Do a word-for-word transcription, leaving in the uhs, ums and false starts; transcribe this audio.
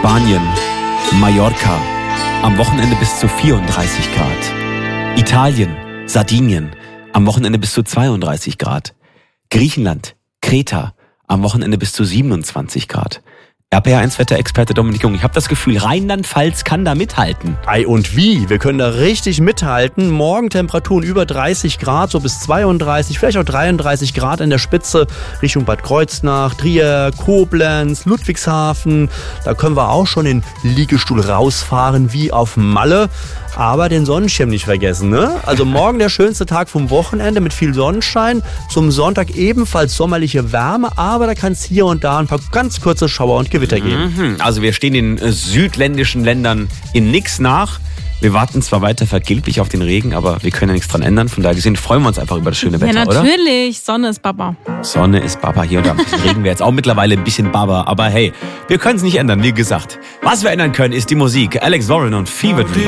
Spanien, Mallorca, am Wochenende bis zu vierunddreißig Grad. Italien, Sardinien, am Wochenende bis zu zweiunddreißig Grad. Griechenland, Kreta, am Wochenende bis zu siebenundzwanzig Grad. R P R eins Wetterexperte Dominik Jung, ich habe das Gefühl, Rheinland-Pfalz kann da mithalten. Ei und wie? Wir können da richtig mithalten. Morgen Temperaturen über dreißig Grad, so bis zweiunddreißig, vielleicht auch dreiunddreißig Grad in der Spitze Richtung Bad Kreuznach, Trier, Koblenz, Ludwigshafen. Da können wir auch schon den Liegestuhl rausfahren wie auf Malle. Aber den Sonnenschirm nicht vergessen, ne? Also morgen der schönste Tag vom Wochenende mit viel Sonnenschein. Zum Sonntag ebenfalls sommerliche Wärme, aber da kann es hier und da ein paar ganz kurze Schauer und Gewitter geben. Mhm. Also wir stehen den äh, südländischen Ländern in nix nach. Wir warten zwar weiter vergeblich auf den Regen, aber wir können ja nichts dran ändern. Von daher gesehen freuen wir uns einfach über das schöne Wetter, ja, oder? natürlich. Sonne ist Baba. Sonne ist Baba. Hier und da ein bisschen Regen wäre jetzt auch mittlerweile ein bisschen Baba. Aber hey, wir können es nicht ändern, wie gesagt. Was wir ändern können, ist die Musik. Alex Warren und Fever Dream.